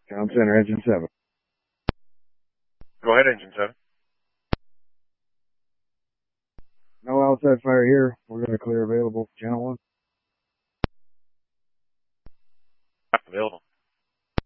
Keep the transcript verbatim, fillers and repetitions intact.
Town Center, engine seven. Go ahead, engine seven. No outside fire here. We're going to clear available. Channel one. Available.